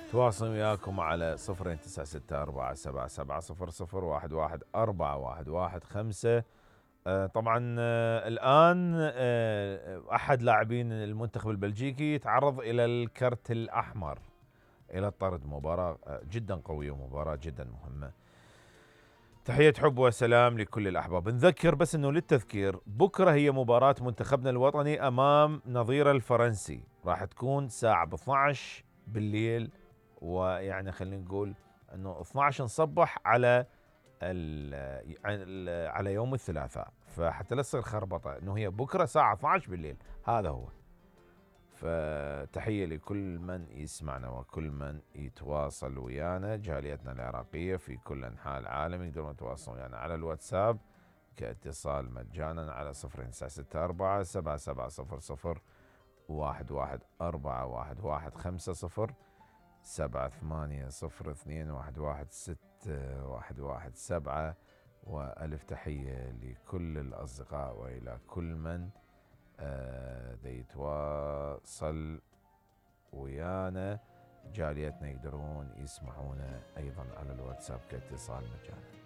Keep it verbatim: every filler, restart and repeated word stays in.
تواصل وياكم على صفر تسعة ستة أربعة سبعة سبعة صفر صفر واحد واحد أربعة واحد واحد خمسة. آه طبعا آه الآن آه أحد لاعبين المنتخب البلجيكي يتعرض إلى الكرت الأحمر، إلى الطرد. مباراة آه جدا قوية ومباراة جدا مهمة. تحية حب وسلام لكل الأحباب. نذكر بس أنه للتذكير، بكرة هي مباراة منتخبنا الوطني أمام نظيره الفرنسي، راح تكون الساعة ب اثنعش بالليل، ويعني خلينا نقول أنه اثنعش نصبح على ال على يوم الثلاثاء، فحتى لا تصير خربطة أنه هي بكرة الساعة اثنعش بالليل، هذا هو. فتحية لكل من يسمعنا وكل من يتواصل ويانا. جاليتنا العراقية في كل أنحاء العالم يقدرون يتواصلون ويانا على الواتساب كاتصال مجانا على صفر تسعة ستة أربعة سبعة سبعة صفر صفر واحد واحد أربعة واحد واحد خمسة صفر سبعة ثمانية صفر اثنين واحد واحد ستة واحد واحد سبعة. وألف تحية لكل الأصدقاء وإلى كل من آه يتواصل ويانا. جاليتنا يقدرون يسمعونا أيضا على الواتساب كاتصال مجانا.